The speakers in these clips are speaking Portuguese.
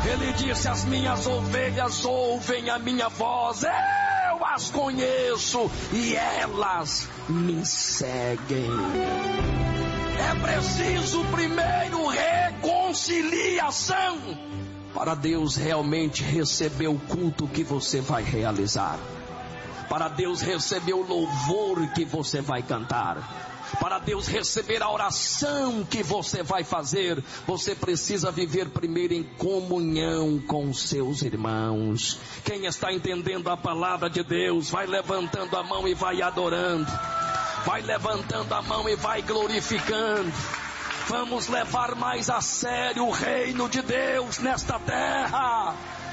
Ele disse: as minhas ovelhas ouvem a minha voz, eu as conheço e elas me seguem. É preciso primeiro reconciliação para Deus realmente receber o culto que você vai realizar, para Deus receber o louvor que você vai cantar, para Deus receber a oração que você vai fazer. Você precisa viver primeiro em comunhão com os seus irmãos. Quem está entendendo a palavra de Deus, vai levantando a mão e vai adorando, vai levantando a mão e vai glorificando. Vamos levar mais a sério o reino de Deus nesta terra.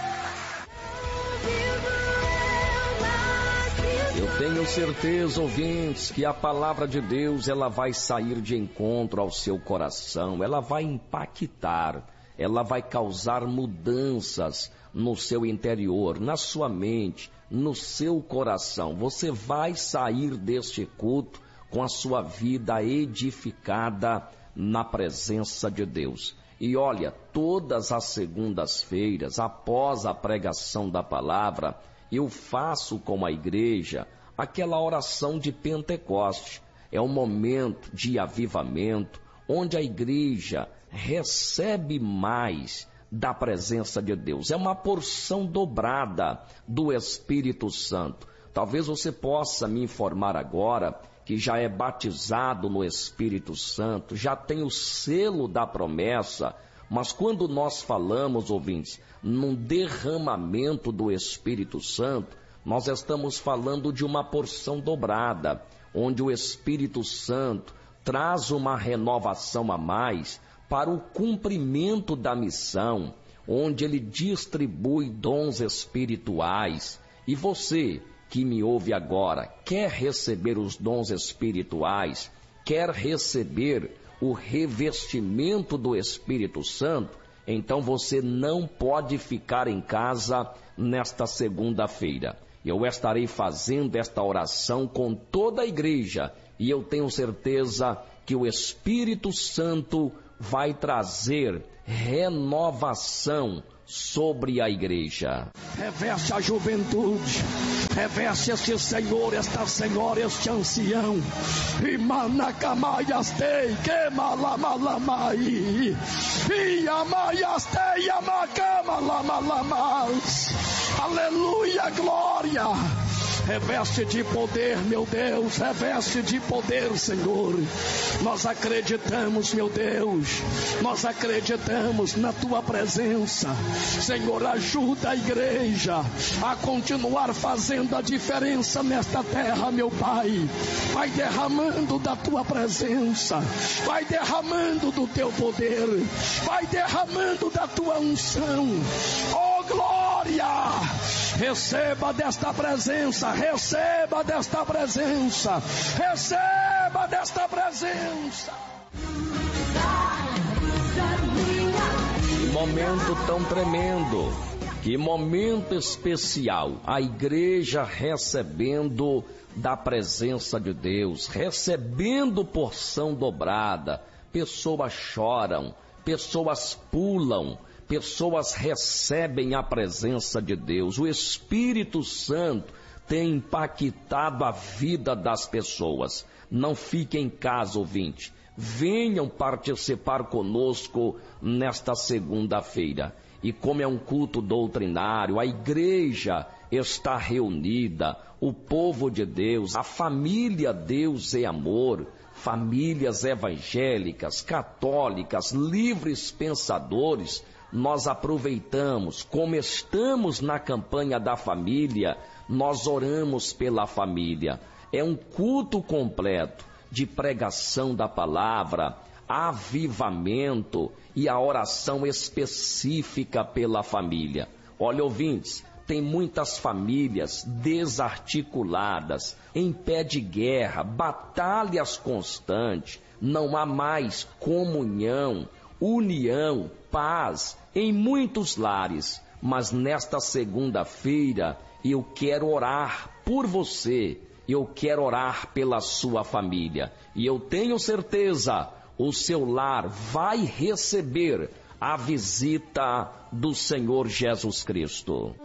Eu tenho certeza, ouvintes, que a palavra de Deus, ela vai sair de encontro ao seu coração, ela vai impactar, ela vai causar mudanças no seu interior, na sua mente, no seu coração. Você vai sair deste culto com a sua vida edificada na presença de Deus. E olha, todas as segundas-feiras, após a pregação da palavra, eu faço com a igreja aquela oração de Pentecoste. É um momento de avivamento, onde a igreja recebe mais da presença de Deus. É uma porção dobrada do Espírito Santo. Talvez você possa me informar agora que já é batizado no Espírito Santo, já tem o selo da promessa, mas quando nós falamos, ouvintes, num derramamento do Espírito Santo, nós estamos falando de uma porção dobrada, onde o Espírito Santo traz uma renovação a mais para o cumprimento da missão, onde ele distribui dons espirituais. E você que me ouve agora, quer receber os dons espirituais, quer receber o revestimento do Espírito Santo, então você não pode ficar em casa nesta segunda-feira. Eu estarei fazendo esta oração com toda a igreja e eu tenho certeza que o Espírito Santo vai trazer renovação sobre a igreja. Reveste a juventude, reveste este senhor, esta senhora, este ancião. E manacamaiastei, quemalamalamai, e amaiastei, amacamalamas. Aleluia, glória. Reveste de poder, meu Deus, reveste de poder, Senhor. Nós acreditamos, meu Deus, nós acreditamos na Tua presença. Senhor, ajuda a igreja a continuar fazendo a diferença nesta terra, meu Pai. Vai derramando da Tua presença, vai derramando do Teu poder, vai derramando da Tua unção. Oh, glória! Receba desta presença, receba desta presença, receba desta presença. Que momento tão tremendo, que momento especial, a igreja recebendo da presença de Deus, recebendo porção dobrada. Pessoas choram, pessoas pulam, pessoas recebem a presença de Deus. O Espírito Santo tem impactado a vida das pessoas. Não fiquem em casa, ouvinte. Venham participar conosco nesta segunda-feira. E como é um culto doutrinário, a igreja está reunida, o povo de Deus, a família Deus é amor, famílias evangélicas, católicas, livres pensadores. Nós aproveitamos, como estamos na campanha da família, nós oramos pela família. É um culto completo de pregação da palavra, avivamento e a oração específica pela família. Olha, ouvintes, tem muitas famílias desarticuladas, em pé de guerra, batalhas constantes, não há mais comunhão, união, paz em muitos lares. Mas nesta segunda-feira eu quero orar por você, eu quero orar pela sua família, e eu tenho certeza, o seu lar vai receber a visita do Senhor Jesus Cristo.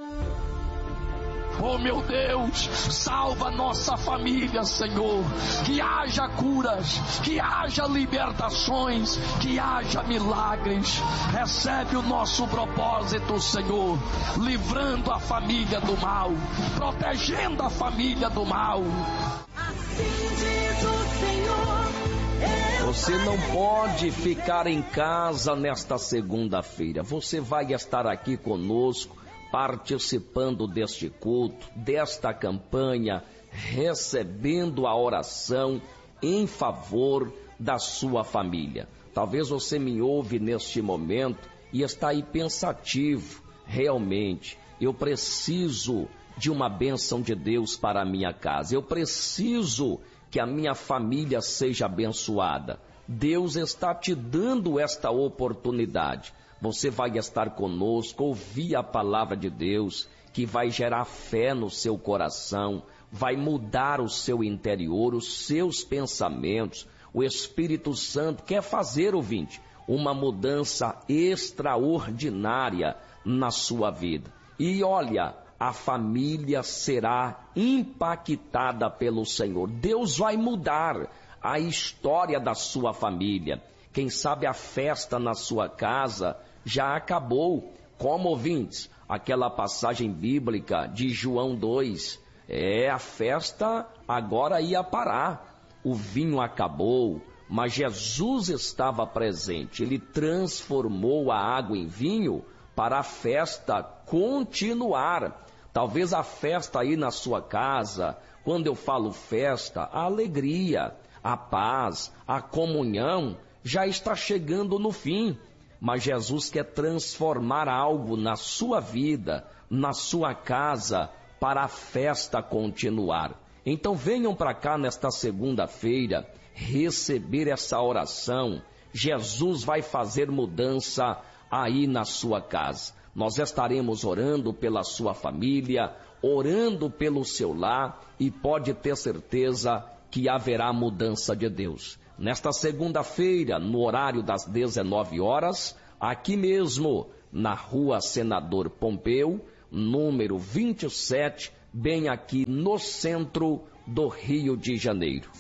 Oh meu Deus, salva nossa família, Senhor, que haja curas, que haja libertações, que haja milagres. Recebe o nosso propósito, Senhor, livrando a família do mal, protegendo a família do mal. Assim diz o Senhor. Você não pode ficar em casa nesta segunda-feira. Você vai estar aqui conosco, participando deste culto, desta campanha, recebendo a oração em favor da sua família. Talvez você me ouve neste momento e está aí pensativo. Realmente, eu preciso de uma bênção de Deus para a minha casa. Eu preciso que a minha família seja abençoada. Deus está te dando esta oportunidade. Você vai estar conosco, ouvir a palavra de Deus, que vai gerar fé no seu coração, vai mudar o seu interior, os seus pensamentos. O Espírito Santo quer fazer, ouvinte, uma mudança extraordinária na sua vida. E olha, a família será impactada pelo Senhor. Deus vai mudar a história da sua família. Quem sabe a festa na sua casa já acabou. Como, ouvintes, aquela passagem bíblica de João 2, a festa agora ia parar. O vinho acabou, mas Jesus estava presente. Ele transformou a água em vinho para a festa continuar. Talvez a festa aí na sua casa, quando eu falo festa, a alegria, a paz, a comunhão já está chegando no fim. Mas Jesus quer transformar algo na sua vida, na sua casa, para a festa continuar. Então venham para cá nesta segunda-feira receber essa oração. Jesus vai fazer mudança aí na sua casa. Nós estaremos orando pela sua família, orando pelo seu lar, e pode ter certeza que haverá mudança de Deus. Nesta segunda-feira, no horário das 19 horas, aqui mesmo, na Rua Senador Pompeu, número 27, bem aqui no centro do Rio de Janeiro.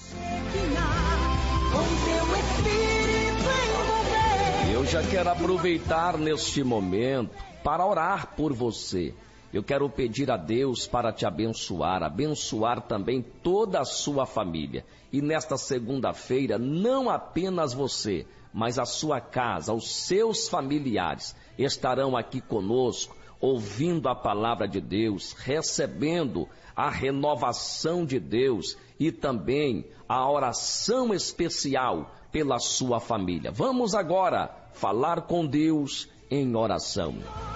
Eu já quero aproveitar neste momento para orar por você. Eu quero pedir a Deus para te abençoar, abençoar também toda a sua família. E nesta segunda-feira, não apenas você, mas a sua casa, os seus familiares estarão aqui conosco, ouvindo a palavra de Deus, recebendo a renovação de Deus e também a oração especial pela sua família. Vamos agora falar com Deus em oração.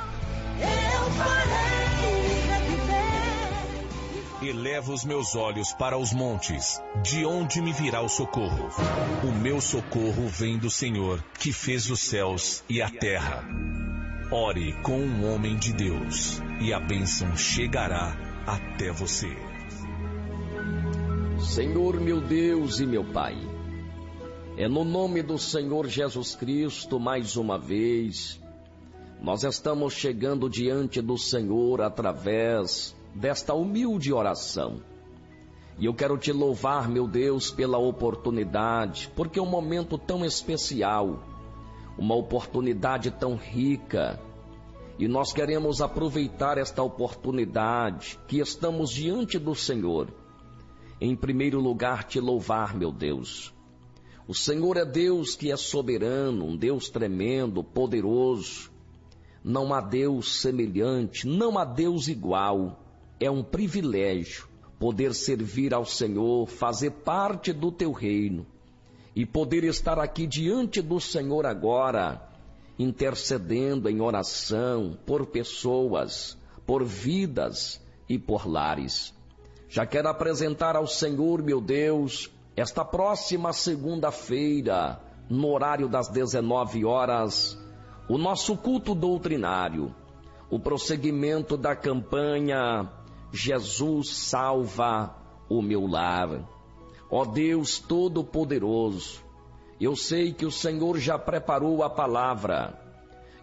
Elevo os meus olhos para os montes, de onde me virá o socorro? O meu socorro vem do Senhor, que fez os céus e a terra. Ore com um homem de Deus, e a bênção chegará até você. Senhor, meu Deus e meu Pai, é no nome do Senhor Jesus Cristo, mais uma vez, nós estamos chegando diante do Senhor através desta humilde oração. E eu quero te louvar, meu Deus, pela oportunidade, porque é um momento tão especial, uma oportunidade tão rica, e nós queremos aproveitar esta oportunidade que estamos diante do Senhor. Em primeiro lugar, te louvar, meu Deus. O Senhor é Deus que é soberano, um Deus tremendo, poderoso. Não há Deus semelhante, não há Deus igual. É um privilégio poder servir ao Senhor, fazer parte do teu reino e poder estar aqui diante do Senhor agora, intercedendo em oração por pessoas, por vidas e por lares. Já quero apresentar ao Senhor, meu Deus, esta próxima segunda-feira, no horário das 19 horas, o nosso culto doutrinário, o prosseguimento da campanha Jesus salva o meu lar. Ó Deus Todo-Poderoso, eu sei que o Senhor já preparou a palavra.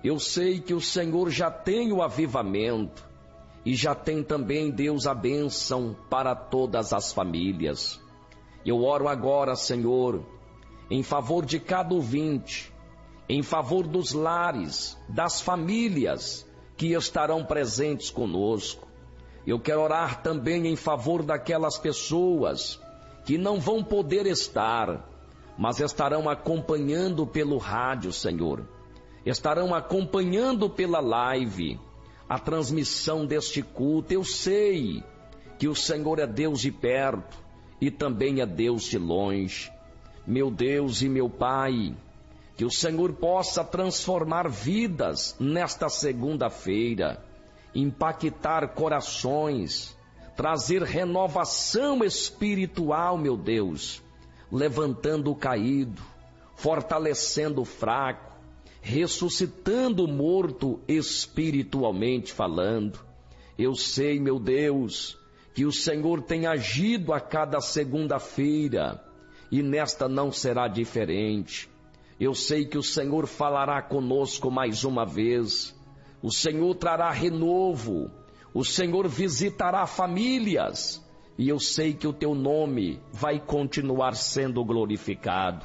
Eu sei que o Senhor já tem o avivamento e já tem também, Deus, a bênção para todas as famílias. Eu oro agora, Senhor, em favor de cada ouvinte, em favor dos lares, das famílias que estarão presentes conosco. Eu quero orar também em favor daquelas pessoas que não vão poder estar, mas estarão acompanhando pelo rádio, Senhor. Estarão acompanhando pela live a transmissão deste culto. Eu sei que o Senhor é Deus de perto e também é Deus de longe. Meu Deus e meu Pai, que o Senhor possa transformar vidas nesta segunda-feira, impactar corações, trazer renovação espiritual, meu Deus, levantando o caído, fortalecendo o fraco, ressuscitando o morto espiritualmente falando. Eu sei, meu Deus, que o Senhor tem agido a cada segunda-feira e nesta não será diferente. Eu sei que o Senhor falará conosco mais uma vez. O Senhor trará renovo. O Senhor visitará famílias. E eu sei que o teu nome vai continuar sendo glorificado.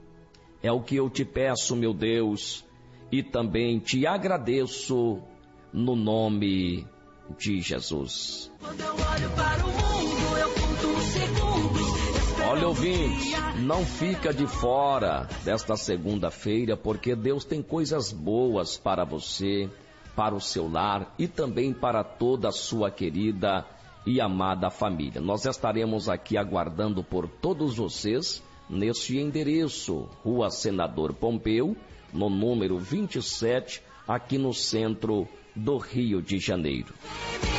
É o que eu te peço, meu Deus, e também te agradeço no nome de Jesus. Quando eu olho para o mundo, eu conto os segundos. Olha, ouvinte, não fica de fora desta segunda-feira, porque Deus tem coisas boas para você, para o seu lar e também para toda a sua querida e amada família. Nós estaremos aqui aguardando por todos vocês neste endereço, Rua Senador Pompeu, no número 27, aqui no centro do Rio de Janeiro.